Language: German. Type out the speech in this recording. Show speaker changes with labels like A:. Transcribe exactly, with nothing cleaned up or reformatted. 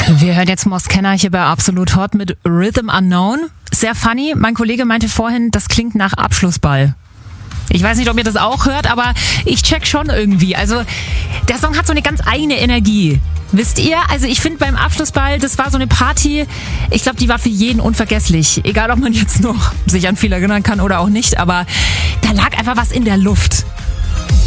A: Wir hören jetzt Moskenna hier bei Absolut Hot mit Rhythm Unknown. Sehr funny. Mein Kollege meinte vorhin, das klingt nach Abschlussball. Ich weiß nicht, ob ihr das auch hört, aber ich check schon irgendwie. Also der Song hat so eine ganz eigene Energie. Wisst ihr? Also ich finde beim Abschlussball, das war so eine Party, ich glaube, die war für jeden unvergesslich. Egal, ob man jetzt noch sich an viel erinnern kann oder auch nicht, aber da lag einfach was in der Luft.